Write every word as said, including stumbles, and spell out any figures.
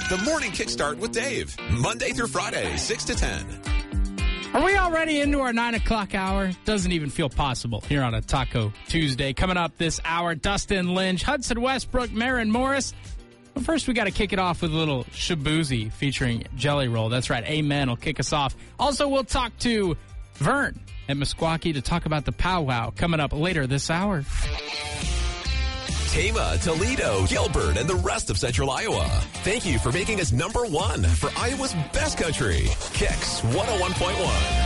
The Morning Kickstart with Dave. Monday through Friday, six to ten. Are we already into our nine o'clock hour? Doesn't even feel possible here on a Taco Tuesday. Coming up this hour, Dustin Lynch, Hudson Westbrook, Maren Morris. But first, we got to kick it off with a little Shabuzi featuring Jelly Roll. That's right, Amen will kick us off. Also, we'll talk to Vern at Meskwaki to talk about the powwow coming up later this hour. Tama, Toledo, Gilbert, and the rest of Central Iowa. Thank you for making us number one for Iowa's best country. Kicks one oh one point one.